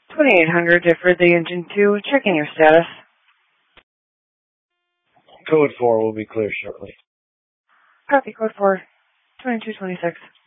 2800 deferred the engine 2. Checking your status. Code 4 will be clear shortly. Copy, code 4. 2226.